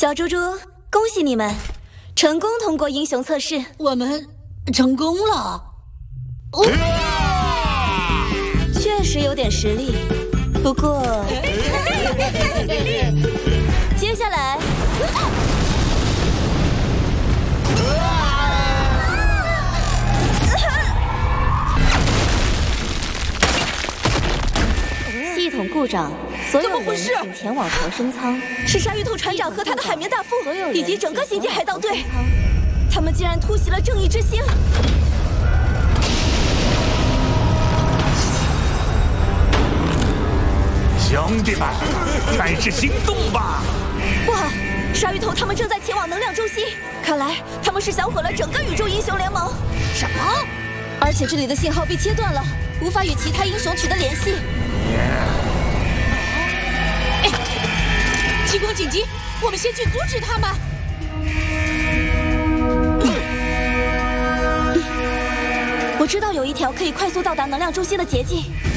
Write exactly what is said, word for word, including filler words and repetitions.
小猪猪，恭喜你们，成功通过英雄测试。 我们成功了。哦， 确实有点实力，不过接下来。 系统故障，所有人请前往逃生舱。是鲨鱼头船长和他的海绵大副，以及整个星际海盗队，他们竟然突袭了正义之星！ 兄弟们，开始行动吧！ 不好，鲨鱼头他们正在前往能量中心，看来他们是想毁了整个宇宙英雄联盟。 什么？ 而且这里的信号被切断了，无法与其他英雄取得联系。 哎，情况紧急，我们先去阻止他们。 我知道有一条可以快速到达能量中心的捷径。